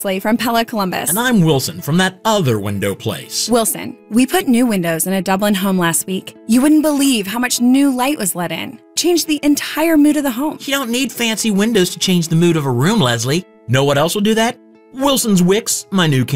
Leslie from Pella Columbus. And I'm Wilson from that other window place. Wilson, we put new windows in a Dublin home last week. You wouldn't believe how much new light was let in. Changed the entire mood of the home. You don't need fancy windows to change the mood of a room, Leslie. Know what else will do that? Wilson's Wicks, my new